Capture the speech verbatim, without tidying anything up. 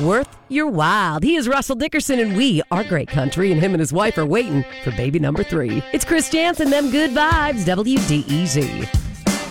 worth your while. He is Russell Dickerson, and we are great country, and him and his wife are waiting for baby number three. It's Chris Jansen, them good vibes, W D E Z.